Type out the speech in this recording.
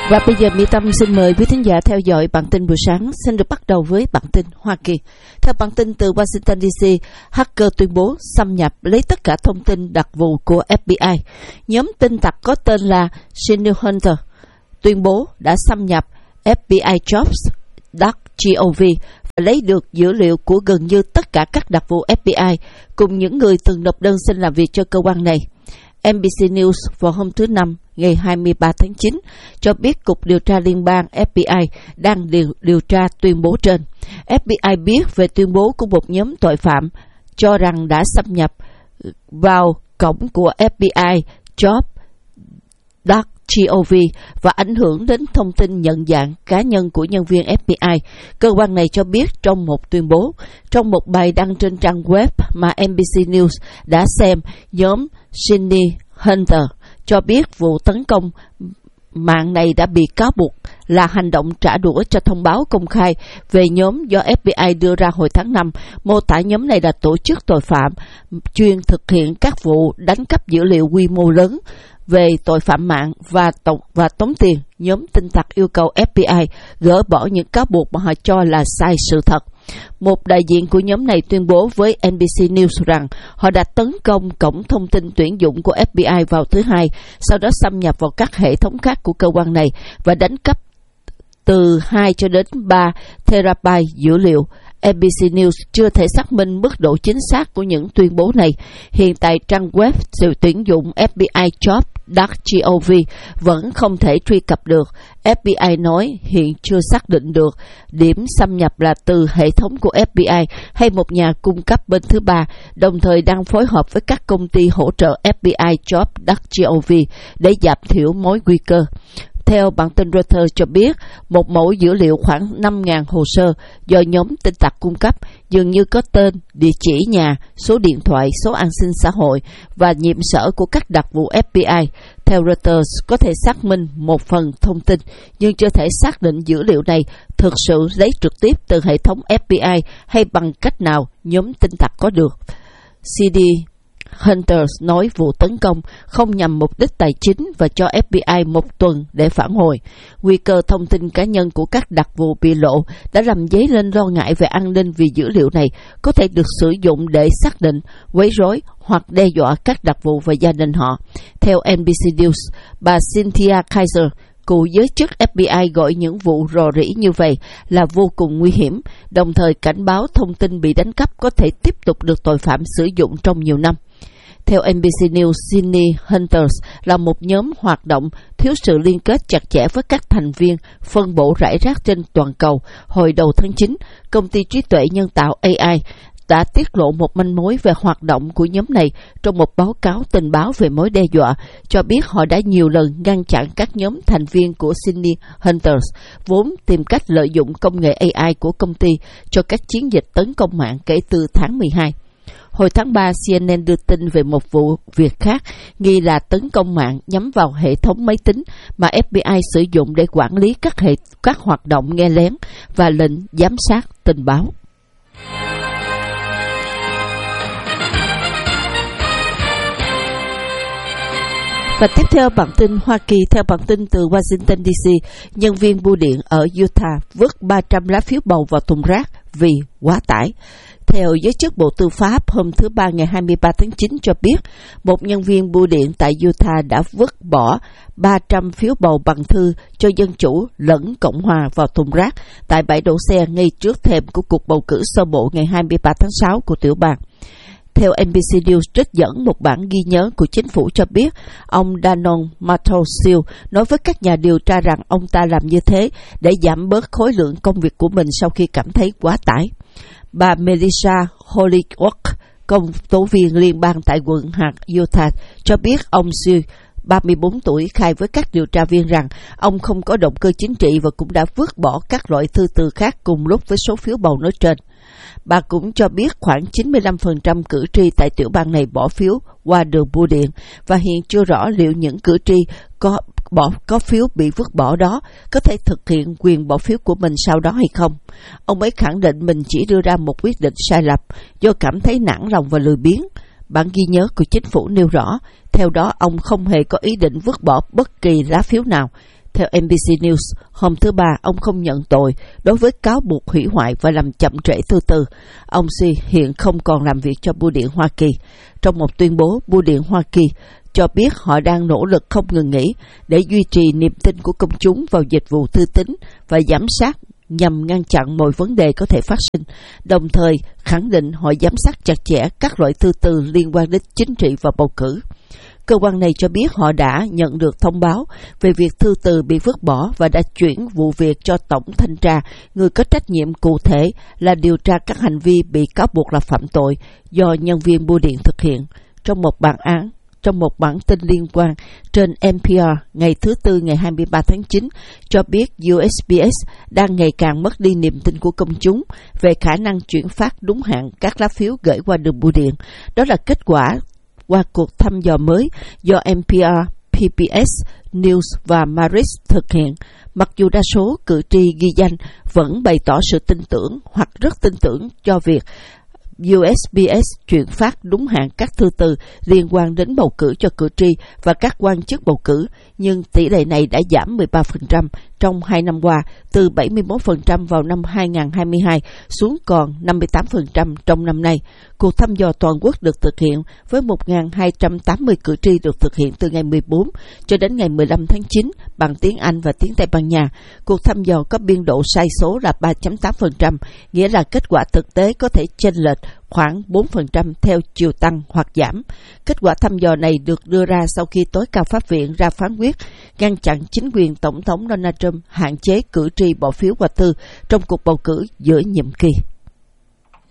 Và bây giờ Mỹ Tâm xin mời quý thính giả theo dõi bản tin buổi sáng. Xin được bắt đầu với bản tin Hoa Kỳ. Theo bản tin từ Washington DC, hacker tuyên bố xâm nhập lấy tất cả thông tin đặc vụ của FBI. Nhóm tin tặc có tên là Sidney Hunter tuyên bố đã xâm nhập FBI Jobs.gov và lấy được dữ liệu của gần như tất cả các đặc vụ FBI cùng những người từng nộp đơn xin làm việc cho cơ quan này. NBC News vào hôm thứ Năm, ngày 23 tháng 9, cho biết Cục Điều tra Liên bang FBI đang điều tra tuyên bố trên. FBI biết về tuyên bố của một nhóm tội phạm cho rằng đã xâm nhập vào cổng của FBI Jobs.gov và ảnh hưởng đến thông tin nhận dạng cá nhân của nhân viên FBI. Cơ quan này cho biết trong một tuyên bố, trong một bài đăng trên trang web mà NBC News đã xem, nhóm Sidney Hunter cho biết vụ tấn công mạng này đã bị cáo buộc là hành động trả đũa cho thông báo công khai về nhóm do FBI đưa ra hồi tháng 5, mô tả nhóm này là tổ chức tội phạm chuyên thực hiện các vụ đánh cắp dữ liệu quy mô lớn về tội phạm mạng và tống tiền. Nhóm tin tặc yêu cầu FBI gỡ bỏ những cáo buộc mà họ cho là sai sự thật. Một đại diện của nhóm này tuyên bố với NBC News rằng họ đã tấn công cổng thông tin tuyển dụng của FBI vào thứ Hai, sau đó xâm nhập vào các hệ thống khác của cơ quan này và đánh cắp từ 2 cho đến 3 terabyte dữ liệu. NBC News chưa thể xác minh mức độ chính xác của những tuyên bố này. Hiện tại trang web tuyển dụng FBI Jobs.gov vẫn không thể truy cập được. FBI nói hiện chưa xác định được điểm xâm nhập là từ hệ thống của FBI hay một nhà cung cấp bên thứ ba, đồng thời đang phối hợp với các công ty hỗ trợ FBI Jobs.gov để giảm thiểu mối nguy cơ. Theo bản tin Reuters cho biết, một mẫu dữ liệu khoảng 5.000 hồ sơ do nhóm tin tặc cung cấp dường như có tên, địa chỉ nhà, số điện thoại, số an sinh xã hội và nhiệm sở của các đặc vụ FBI. Theo Reuters, có thể xác minh một phần thông tin, nhưng chưa thể xác định dữ liệu này thực sự lấy trực tiếp từ hệ thống FBI hay bằng cách nào nhóm tin tặc có được. Sidney Hunter nói vụ tấn công không nhằm mục đích tài chính và cho FBI một tuần để phản hồi. Nguy cơ thông tin cá nhân của các đặc vụ bị lộ đã làm dấy lên lo ngại về an ninh vì dữ liệu này có thể được sử dụng để xác định, quấy rối hoặc đe dọa các đặc vụ và gia đình họ. Theo NBC News, bà Cynthia Kaiser, cựu giới chức FBI gọi những vụ rò rỉ như vậy là vô cùng nguy hiểm, đồng thời cảnh báo thông tin bị đánh cắp có thể tiếp tục được tội phạm sử dụng trong nhiều năm. Theo NBC News, Sidney Hunters là một nhóm hoạt động thiếu sự liên kết chặt chẽ với các thành viên phân bổ rải rác trên toàn cầu. Hồi đầu tháng 9, công ty trí tuệ nhân tạo AI đã tiết lộ một manh mối về hoạt động của nhóm này trong một báo cáo tình báo về mối đe dọa, cho biết họ đã nhiều lần ngăn chặn các nhóm thành viên của Sidney Hunters, vốn tìm cách lợi dụng công nghệ AI của công ty cho các chiến dịch tấn công mạng kể từ tháng 12. Hồi tháng 3, CNN đưa tin về một vụ việc khác nghi là tấn công mạng nhắm vào hệ thống máy tính mà FBI sử dụng để quản lý các hoạt động nghe lén và lệnh giám sát tình báo. Và tiếp theo bản tin Hoa Kỳ, theo bản tin từ Washington DC, nhân viên bưu điện ở Utah vứt 300 lá phiếu bầu vào thùng rác vì quá tải. Theo giới chức Bộ Tư pháp, hôm thứ Ba ngày 23 tháng 9 cho biết, một nhân viên bưu điện tại Utah đã vứt bỏ 300 phiếu bầu bằng thư cho Dân Chủ lẫn Cộng Hòa vào thùng rác tại bãi đỗ xe ngay trước thềm của cuộc bầu cử sơ bộ ngày 23 tháng 6 của tiểu bang. Theo NBC News trích dẫn một bản ghi nhớ của chính phủ cho biết, ông Danon Matosil nói với các nhà điều tra rằng ông ta làm như thế để giảm bớt khối lượng công việc của mình sau khi cảm thấy quá tải. Bà Melissa Hollywood, công tố viên liên bang tại quận hạt Utah, cho biết ông Siêu, 34 tuổi, khai với các điều tra viên rằng ông không có động cơ chính trị và cũng đã vứt bỏ các loại thư từ khác cùng lúc với số phiếu bầu nói trên. Bà cũng cho biết khoảng 95% cử tri tại tiểu bang này bỏ phiếu qua đường bưu điện và hiện chưa rõ liệu những cử tri có phiếu bị vứt bỏ đó có thể thực hiện quyền bỏ phiếu của mình sau đó hay không. Ông ấy khẳng định mình chỉ đưa ra một quyết định sai lầm do cảm thấy nản lòng và lười biếng. Bản ghi nhớ của chính phủ nêu rõ, theo đó ông không hề có ý định vứt bỏ bất kỳ lá phiếu nào. Theo NBC News, hôm thứ Ba, ông không nhận tội đối với cáo buộc hủy hoại và làm chậm trễ thứ tư. Ông Xi hiện không còn làm việc cho Bưu điện Hoa Kỳ. Trong một tuyên bố, Bưu điện Hoa Kỳ cho biết họ đang nỗ lực không ngừng nghỉ để duy trì niềm tin của công chúng vào dịch vụ thư tín và giám sát nhằm ngăn chặn mọi vấn đề có thể phát sinh, đồng thời khẳng định họ giám sát chặt chẽ các loại thư từ liên quan đến chính trị và bầu cử. Cơ quan này cho biết họ đã nhận được thông báo về việc thư từ bị vứt bỏ và đã chuyển vụ việc cho Tổng Thanh tra, người có trách nhiệm cụ thể là điều tra các hành vi bị cáo buộc là phạm tội do nhân viên bưu điện thực hiện. Trong một bản tin liên quan trên NPR ngày thứ Tư ngày 23 tháng 9 cho biết USPS đang ngày càng mất đi niềm tin của công chúng về khả năng chuyển phát đúng hạn các lá phiếu gửi qua đường bưu điện. Đó là kết quả qua cuộc thăm dò mới do NPR, PBS News và Marist thực hiện. Mặc dù đa số cử tri ghi danh vẫn bày tỏ sự tin tưởng hoặc rất tin tưởng cho việc USPS chuyển phát đúng hạn các thư từ liên quan đến bầu cử cho cử tri và các quan chức bầu cử, nhưng tỷ lệ này đã giảm 13% trong 2 năm qua, từ 71% vào năm 2022 xuống còn 58% trong năm nay. Cuộc thăm dò toàn quốc được thực hiện với 1.280 cử tri được thực hiện từ ngày 14 cho đến ngày 15 tháng 9 bằng tiếng Anh và tiếng Tây Ban Nha. Cuộc thăm dò có biên độ sai số là 3.8%, nghĩa là kết quả thực tế có thể chênh lệch khoảng 4% theo chiều tăng hoặc giảm. Kết quả thăm dò này được đưa ra sau khi tối cao pháp viện ra phán quyết ngăn chặn chính quyền Tổng thống Donald Trump hạn chế cử tri bỏ phiếu qua thư trong cuộc bầu cử giữa nhiệm kỳ.